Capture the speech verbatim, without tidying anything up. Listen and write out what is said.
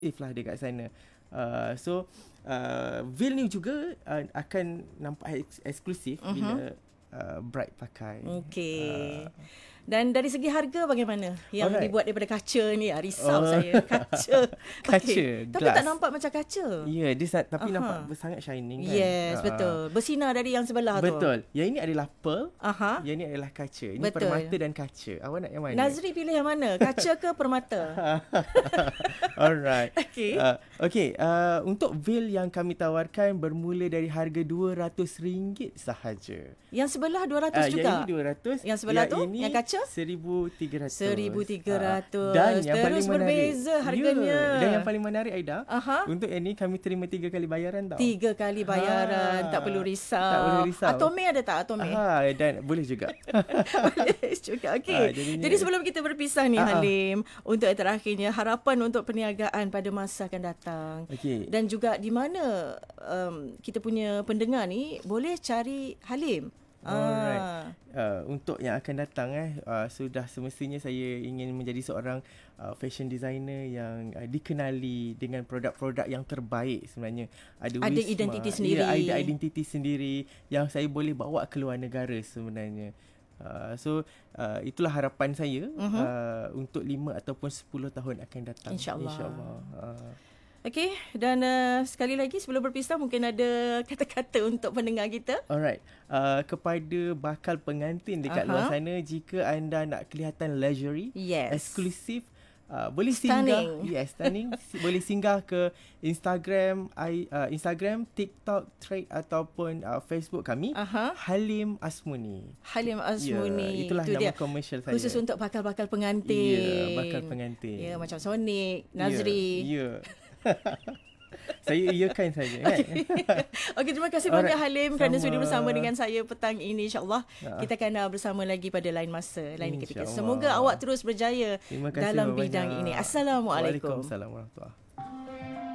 lah dekat sana. Uh, so uh, veil ni juga uh, akan nampak eks- eksklusif uh-huh. bila uh, bride pakai. Okey. Uh, Dan dari segi harga bagaimana? Yang Alright. dibuat daripada kaca ni, ah, risau Oh. saya. Kaca. Kaca, Okay. Tapi glass. tak nampak macam kaca. Ya, yeah, dia sa- tapi Aha. nampak sangat shining kan. Yes, Uh, betul. Bersinar dari yang sebelah tu. Betul. Yang ini adalah pearl. Aha. Yang ini adalah kaca. Ini Betul. permata dan kaca. Awak nak yang mana? Nazri pilih yang mana? Kaca ke permata? Alright. Okey. Uh, okay. Uh, untuk veil yang kami tawarkan bermula dari harga dua ratus ringgit sahaja. Yang sebelah dua ratus Uh, juga? yang ini dua ratus. Yang sebelah yang tu? Ini Yang kaca? seribu tiga ratus. seribu tiga ratus. Uh, dan yang Terus paling menarik. berbeza harganya. Ya, dan yang paling menarik Aida. Aha. Untuk yang ni kami terima tiga kali bayaran tau. Tiga kali bayaran. Ha. Tak perlu risau. Tak perlu risau. Atome ada tak? Atome? Ha, dan boleh juga. Boleh juga. Okey. Ah, jadinya- Jadi sebelum kita berpisah ni, Ah, ah. Halim, untuk yang terakhirnya, harapan untuk perniagaan pada masa akan datang. Okey. Dan juga di mana um, kita punya pendengar ni boleh cari Halim. Alright. Ah. Uh, untuk yang akan datang eh uh, sudah semestinya saya ingin menjadi seorang uh, fashion designer yang uh, dikenali dengan produk-produk yang terbaik sebenarnya. Ada, Ada Wisma, identiti sendiri. Ya, ada identiti sendiri yang saya boleh bawa ke luar negara sebenarnya. Uh, so uh, itulah harapan saya uh-huh. uh, untuk lima ataupun sepuluh tahun akan datang. InsyaAllah. InsyaAllah. Uh, Okey, dan uh, sekali lagi sebelum berpisah mungkin ada kata-kata untuk pendengar kita. Alright, uh, kepada bakal pengantin dekat Aha. luar sana, jika anda nak kelihatan luxury, Yes. eksklusif, uh, boleh Stunning. singgah, yes, stunning, boleh singgah ke Instagram, I, uh, Instagram, TikTok, Thread ataupun uh, Facebook kami, Aha. Halim Asmuni. Halim Asmuni. Ya, itulah Itu nama dia. komersial saya. Khusus untuk bakal-bakal pengantin. Ya, bakal pengantin. Ya, macam Sonic, Nazri. Ya. ya. Saya iakan saja kan. Okey, okay, terima kasih banyak Halim kerana Sama. sudi bersama dengan saya petang ini. InsyaAllah Ya. kita akan uh, bersama lagi pada lain masa, lain ketika. InsyaAllah. Semoga awak terus berjaya Terima kasih dalam banyak. bidang ini. Assalamualaikum. Waalaikumsalam warahmatullahi.